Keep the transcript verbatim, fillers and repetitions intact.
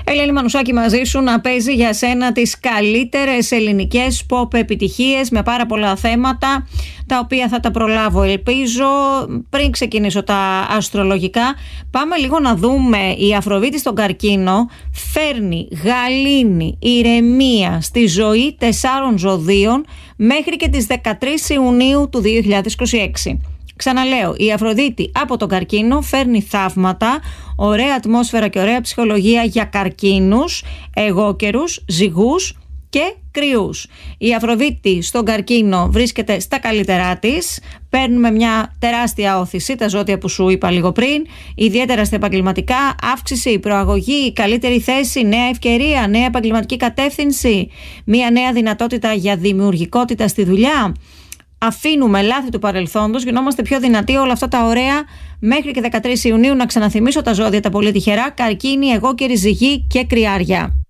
Ελένη Μανουσάκη μαζί σου να παίζει για σένα τις καλύτερες ελληνικές pop επιτυχίες με πάρα πολλά θέματα τα οποία θα τα προλάβω ελπίζω. Πριν ξεκινήσω τα αστρολογικά, πάμε λίγο να δούμε. Η Αφροδίτη στον Καρκίνο φέρνει γαλήνη, ηρεμία στη ζωή τεσσάρων ζωδίων μέχρι και τις δεκατρείς Ιουνίου του δύο χιλιάδες είκοσι έξι. Ξαναλέω, η Αφροδίτη από τον Καρκίνο φέρνει θαύματα, ωραία ατμόσφαιρα και ωραία ψυχολογία για καρκίνους, εγώκερους, ζυγούς και κρυούς. Η Αφροδίτη στον Καρκίνο βρίσκεται στα καλύτερά της. Παίρνουμε μια τεράστια όθηση, τα ζώδια που σου είπα λίγο πριν, ιδιαίτερα στα επαγγελματικά, αύξηση, προαγωγή, καλύτερη θέση, νέα ευκαιρία, νέα επαγγελματική κατεύθυνση, μια νέα δυνατότητα για δημιουργικότητα στη δουλειά. Αφήνουμε λάθη του παρελθόντος, γινόμαστε πιο δυνατοί, όλα αυτά τα ωραία μέχρι και δεκατρείς Ιουνίου. Να ξαναθυμίσω τα ζώδια τα πολύ τυχερά: Καρκίνη, εγώκερη, ζυγή και κρυάρια.